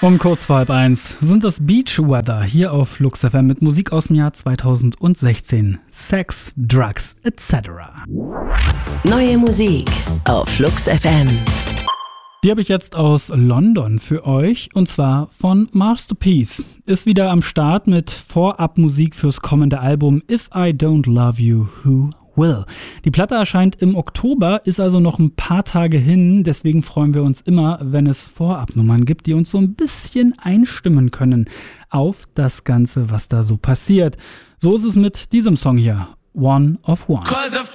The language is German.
Um kurz vor 12:30 sind das Beach Weather hier auf Flux FM mit Musik aus dem Jahr 2016. Sex, Drugs etc. Neue Musik auf Flux FM. Die habe ich jetzt aus London für euch, und zwar von Masterpiece. Ist wieder am Start mit Vorabmusik fürs kommende Album If I Don't Love You, Who Will. Die Platte erscheint im Oktober, ist also noch ein paar Tage hin, deswegen freuen wir uns immer, wenn es Vorabnummern gibt, die uns so ein bisschen einstimmen können auf das Ganze, was da so passiert. So ist es mit diesem Song hier, One of One.